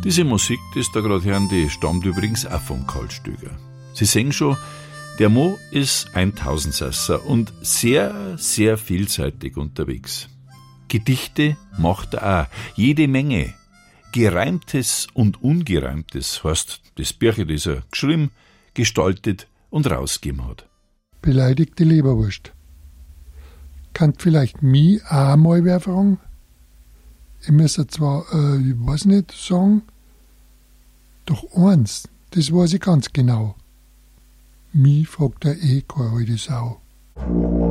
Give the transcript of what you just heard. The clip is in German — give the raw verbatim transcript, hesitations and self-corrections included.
Diese Musik, die ist da gerade hören, die stammt übrigens auch vom Karl Stöger. Sie sehen schon, der Mo ist ein Tausendsasser und sehr, sehr vielseitig unterwegs. Gedichte macht er auch, jede Menge. Gereimtes und Ungereimtes, heißt das Bärchen, das er geschrieben, gestaltet und rausgegeben hat. Beleidigte Leberwurst. Kann vielleicht mich auch mal wer fragen? Ich müsste zwar, äh, ich weiß nicht, sagen, doch eins, das weiß ich ganz genau. Mich fragt er eh keine alte Sau.